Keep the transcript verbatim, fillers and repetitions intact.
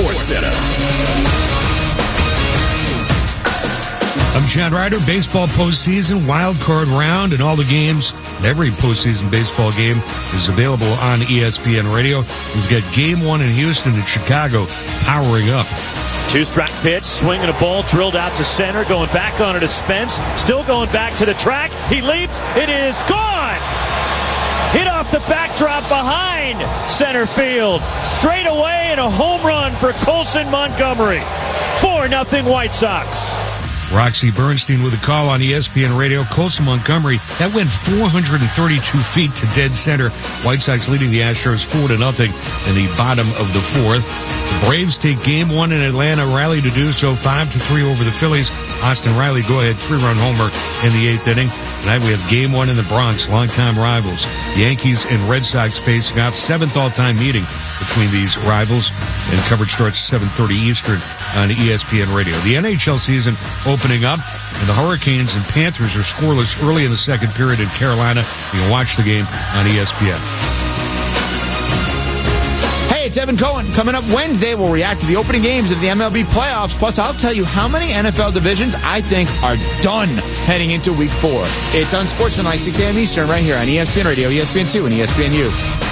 Sports Center. I'm Chad Ryder. Baseball postseason, wild card round, and all the games. Every postseason baseball game is available on E S P N Radio. We've got game one in Houston and Chicago powering up. Two-strike pitch, swinging a ball, drilled out to center, going back on it to Spence, still going back to the track. He leaps. It is gone. Hit off the backdrop behind center field. Straight away and a home run for Colson Montgomery. four nothing White Sox. Roxy Bernstein with a call on E S P N Radio. Colson Montgomery, that went four hundred thirty-two feet to dead center. White Sox leading the Astros four to nothing in the bottom of the fourth. The Braves take game one in Atlanta, rally to do so five to three over the Phillies. Austin Riley go-ahead three-run homer in the eighth inning. Tonight we have game one in the Bronx, longtime rivals. Yankees and Red Sox facing off, seventh all-time meeting between these rivals. And coverage starts seven thirty Eastern on E S P N Radio. The N H L season opening up, and the Hurricanes and Panthers are scoreless early in the second period in Carolina. You can watch the game on E S P N. Hey, it's Evan Cohen. Coming up Wednesday, we'll react to the opening games of the M L B playoffs. Plus, I'll tell you how many N F L divisions I think are done heading into week four. It's Unsportsmanlike, six a.m. Eastern, right here on E S P N Radio, E S P N two, and E S P N U.